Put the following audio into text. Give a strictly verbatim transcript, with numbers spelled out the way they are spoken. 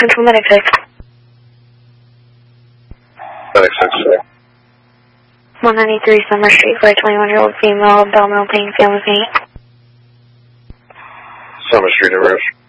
Central Medic six. Medic six, sir. one ninety-three Summer Street for a twenty-one-year-old female, abdominal pain, family pain. Summer Street, Rouge.